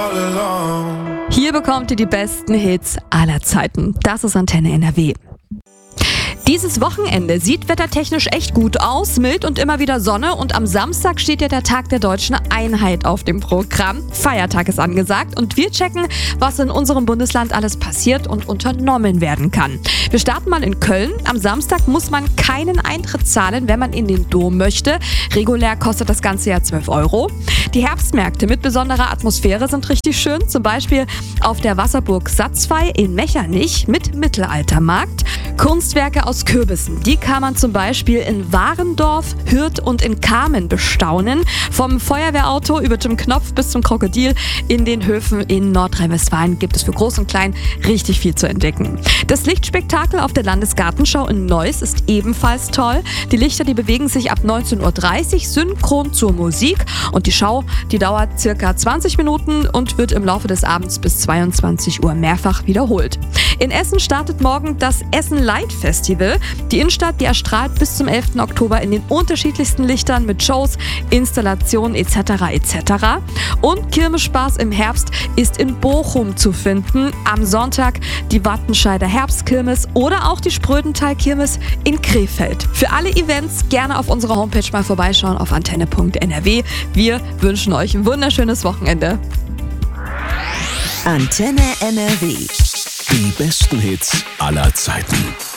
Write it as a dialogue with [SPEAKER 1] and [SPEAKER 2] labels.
[SPEAKER 1] Hier bekommt ihr die besten Hits aller Zeiten. Das ist Antenne NRW. Dieses Wochenende sieht wettertechnisch echt gut aus, mild und immer wieder Sonne, und am Samstag steht ja der Tag der Deutschen Einheit auf dem Programm. Feiertag ist angesagt und wir checken, was in unserem Bundesland alles passiert und unternommen werden kann. Wir starten mal in Köln. Am Samstag muss man keinen Eintritt zahlen, wenn man in den Dom möchte. Regulär kostet das Ganze ja 12 €. Die Herbstmärkte mit besonderer Atmosphäre sind richtig schön, zum Beispiel auf der Wasserburg Satzfey in Mechernich mit Mittelaltermarkt. Kunstwerke aus Kürbissen, die kann man zum Beispiel in Warendorf, Hürth und in Kamen bestaunen. Vom Feuerwehrauto über Jim Knopf bis zum Krokodil in den Höfen in Nordrhein-Westfalen gibt es für Groß und Klein richtig viel zu entdecken. Das Lichtspektakel auf der Landesgartenschau in Neuss ist ebenfalls toll. Die Lichter, die bewegen sich ab 19:30 Uhr synchron zur Musik, und die Schau, die dauert circa 20 Minuten und wird im Laufe des Abends bis 22 Uhr mehrfach wiederholt. In Essen startet morgen das Essen Light Festival. Die Innenstadt, die erstrahlt bis zum 11. Oktober in den unterschiedlichsten Lichtern mit Shows, Installationen etc. etc. Und Kirmesspaß im Herbst ist in Bochum zu finden. Am Sonntag die Wattenscheider Herbstkirmes oder auch die Sprödental-Kirmes in Krefeld. Für alle Events gerne auf unserer Homepage mal vorbeischauen auf antenne.nrw. Wir wünschen euch ein wunderschönes Wochenende.
[SPEAKER 2] Antenne NRW.
[SPEAKER 3] Die besten Hits aller Zeiten.